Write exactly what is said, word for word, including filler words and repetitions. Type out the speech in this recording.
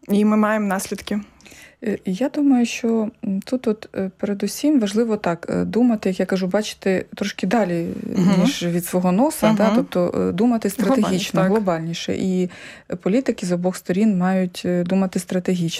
і ми маємо наслідки. Я думаю, що тут от передусім важливо так думати, як я кажу, бачити трошки далі, uh-huh. ніж від свого носа, uh-huh. да? Тобто думати стратегічно, глобальніше. І політики з обох сторін мають думати стратегічно.